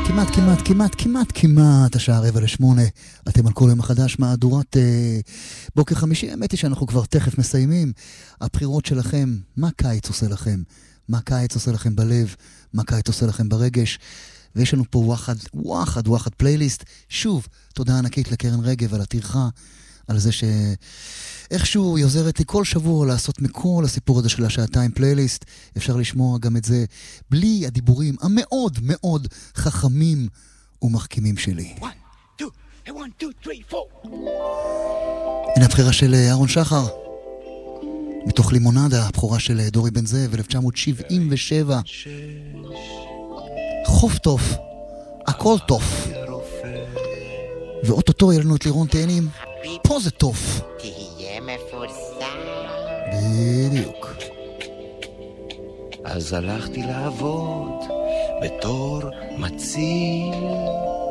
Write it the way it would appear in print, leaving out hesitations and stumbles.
כמעט השעה 7:45. אתם על כל יום החדש, מהדורת בוקר חמישי. האמת היא שאנחנו כבר תכף מסיימים. הבחירות שלכם, מה קיץ עושה לכם? מה קיץ עושה לכם בלב? מה קיץ עושה לכם ברגש? ויש לנו פה וואחד פלייליסט. שוב, תודה ענקית לקרן רגב על הטרחה, על זה שאיכשהו היא עוזרת לי כל שבוע לעשות מכל הסיפור הזה של השעתיים פלייליסט. אפשר לשמוע גם את זה בלי הדיבורים המאוד מאוד חכמים ומחכימים שלי. 1, 2, 3, 4. הנה הבחירה של אהרון שחר מתוך לימונדה, הבחירה של דורי בן זאב 1977. חוף טוב, הכל טוב. ואוטוטו יהיה לנו את לירון תאנים, פה זה טוב. תהיה מפורסם. בדיוק. אז הלכתי לעבוד בתור מציל,